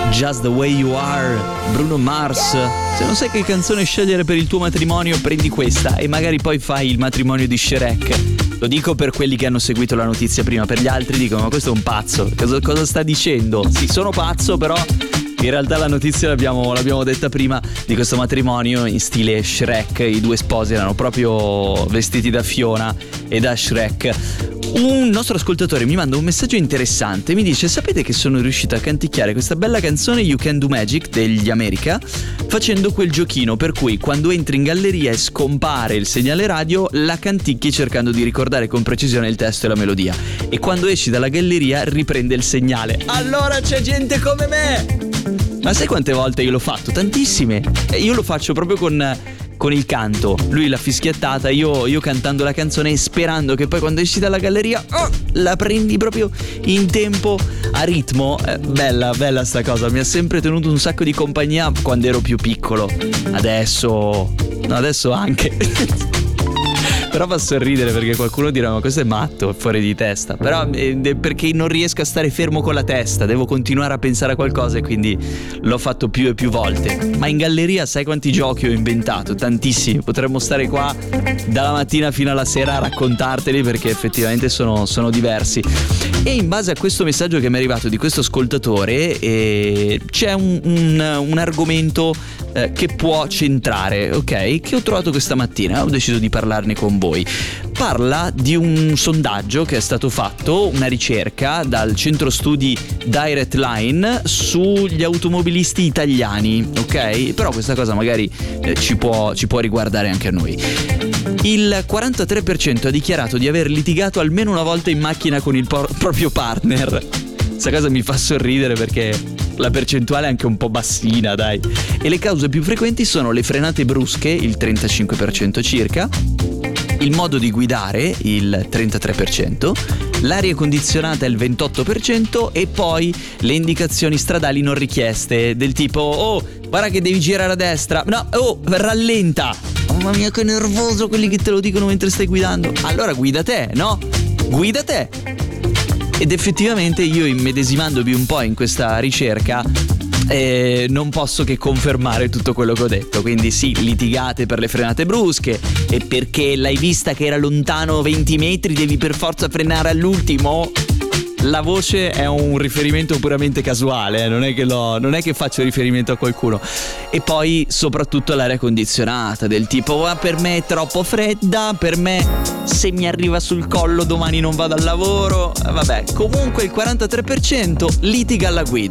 Just the Way You Are, Bruno Mars. Se non sai che canzone scegliere per il tuo matrimonio, prendi questa e magari poi fai il matrimonio di Shrek. Lo dico per quelli che hanno seguito la notizia prima, per gli altri dicono ma questo è un pazzo, cosa sta dicendo? Sì, sono pazzo, però in realtà la notizia l'abbiamo detta prima, di questo matrimonio in stile Shrek. I due sposi erano proprio vestiti da Fiona e da Shrek. Un nostro ascoltatore mi manda un messaggio interessante, mi dice: sapete che sono riuscito a canticchiare questa bella canzone You Can Do Magic degli America facendo quel giochino per cui quando entri in galleria e scompare il segnale radio la canticchi cercando di ricordare con precisione il testo e la melodia, e quando esci dalla galleria riprende il segnale. Allora c'è gente come me! Ma sai quante volte io l'ho fatto? Tantissime. Io lo faccio proprio con il canto. Lui l'ha fischiettata, io cantando la canzone e sperando che poi quando esci dalla galleria la prendi proprio in tempo, a ritmo. Bella sta cosa. Mi ha sempre tenuto un sacco di compagnia quando ero più piccolo. Adesso anche. Però fa sorridere perché qualcuno dirà ma questo è matto, è fuori di testa. Però perché non riesco a stare fermo con la testa, devo continuare a pensare a qualcosa e quindi l'ho fatto più e più volte. Ma in galleria sai quanti giochi ho inventato? Tantissimi, potremmo stare qua dalla mattina fino alla sera a raccontarteli perché effettivamente sono diversi. E in base a questo messaggio che mi è arrivato di questo ascoltatore c'è un argomento che può centrare, ok? Che ho trovato questa mattina, ho deciso di parlarne con voi. Parla di un sondaggio che è stato fatto, una ricerca dal centro studi Direct Line sugli automobilisti italiani, ok? Però questa cosa magari ci può riguardare anche a noi. Il 43% ha dichiarato di aver litigato almeno una volta in macchina con il proprio partner. Questa cosa mi fa sorridere perché la percentuale è anche un po' bassina, dai. E le cause più frequenti sono le frenate brusche, il 35% circa, il modo di guidare, il 33%, l'aria condizionata, il 28%, e poi le indicazioni stradali non richieste, del tipo oh, guarda che devi girare a destra, no, oh, rallenta. Mamma mia che nervoso quelli che te lo dicono mentre stai guidando. Allora guida te, no? Guida te. Ed effettivamente io, immedesimandomi un po' in questa ricerca, non posso che confermare tutto quello che ho detto. Quindi sì, litigate per le frenate brusche, e perché l'hai vista che era lontano 20 metri devi per forza frenare all'ultimo. La voce è un riferimento puramente casuale, non è che faccio riferimento a qualcuno. E poi soprattutto l'aria condizionata, del tipo per me è troppo fredda, per me se mi arriva sul collo domani non vado al lavoro. Vabbè, comunque il 43% litiga alla guida.